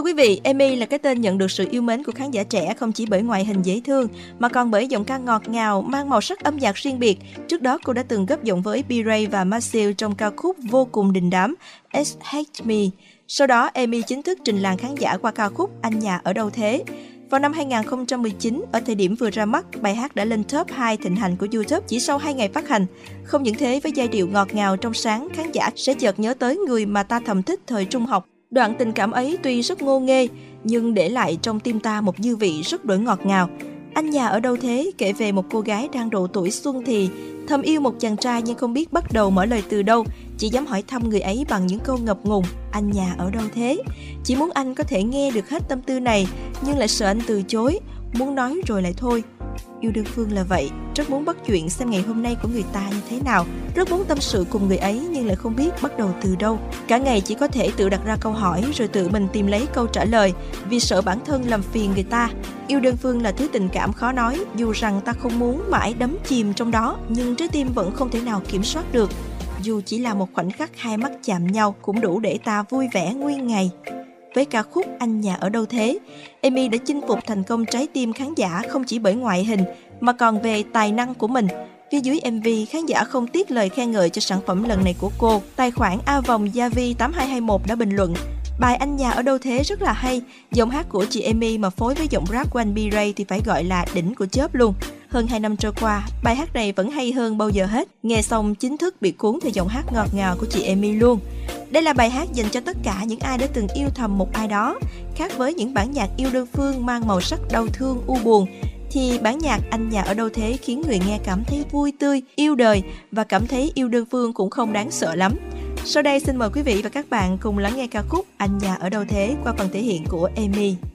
Thưa quý vị, Amy là cái tên nhận được sự yêu mến của khán giả trẻ không chỉ bởi ngoại hình dễ thương mà còn bởi giọng ca ngọt ngào, mang màu sắc âm nhạc riêng biệt. Trước đó cô đã từng góp giọng với B-Ray và Masew trong ca khúc vô cùng đình đám It's Hate Me. Sau đó, Amy chính thức trình làng khán giả qua ca khúc Anh Nhà Ở Đâu Thế. Vào năm 2019, ở thời điểm vừa ra mắt, bài hát đã lên top 2 thịnh hành của YouTube chỉ sau 2 ngày phát hành. Không những thế, với giai điệu ngọt ngào trong sáng, khán giả sẽ chợt nhớ tới người mà ta thầm thích thời trung học. Đoạn tình cảm ấy tuy rất ngô nghê, nhưng để lại trong tim ta một dư vị rất đổi ngọt ngào. Anh Nhà Ở Đâu Thế kể về một cô gái đang độ tuổi xuân thì, thầm yêu một chàng trai nhưng không biết bắt đầu mở lời từ đâu, chỉ dám hỏi thăm người ấy bằng những câu ngập ngùng: anh nhà ở đâu thế? Chỉ muốn anh có thể nghe được hết tâm tư này, nhưng lại sợ anh từ chối, muốn nói rồi lại thôi. Yêu đương phương là vậy, rất muốn bắt chuyện xem ngày hôm nay của người ta như thế nào, rất muốn tâm sự cùng người ấy nhưng lại không biết bắt đầu từ đâu. Cả ngày chỉ có thể tự đặt ra câu hỏi rồi tự mình tìm lấy câu trả lời vì sợ bản thân làm phiền người ta. Yêu đơn phương là thứ tình cảm khó nói, dù rằng ta không muốn mãi đắm chìm trong đó nhưng trái tim vẫn không thể nào kiểm soát được. Dù chỉ là một khoảnh khắc hai mắt chạm nhau cũng đủ để ta vui vẻ nguyên ngày. Với ca khúc Anh Nhà Ở Đâu Thế, Amy đã chinh phục thành công trái tim khán giả không chỉ bởi ngoại hình mà còn về tài năng của mình. Phía dưới MV, khán giả không tiếc lời khen ngợi cho sản phẩm lần này của cô. Tài khoản avongyavi8221 đã bình luận: bài Anh Nhà Ở Đâu Thế rất là hay, giọng hát của chị Amy mà phối với giọng rap của anh B-Ray thì phải gọi là đỉnh của chớp luôn. Hơn 2 năm trôi qua, bài hát này vẫn hay hơn bao giờ hết. Nghe xong chính thức bị cuốn theo giọng hát ngọt ngào của chị Amy luôn. Đây là bài hát dành cho tất cả những ai đã từng yêu thầm một ai đó. Khác với những bản nhạc yêu đơn phương mang màu sắc đau thương, u buồn, thì bản nhạc Anh Nhà Ở Đâu Thế khiến người nghe cảm thấy vui tươi, yêu đời và cảm thấy yêu đơn phương cũng không đáng sợ lắm. Sau đây xin mời quý vị và các bạn cùng lắng nghe ca khúc Anh Nhà Ở Đâu Thế qua phần thể hiện của Amy.